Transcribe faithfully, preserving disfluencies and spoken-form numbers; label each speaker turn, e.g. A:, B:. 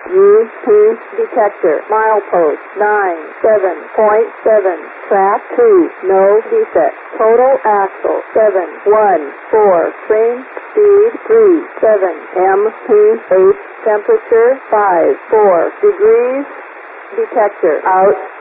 A: U P detector. Milepost nine seven point seven. Track two. No defect. Total axle seven one four. Train speed three seven. M P H temperature five four degrees. Detector out.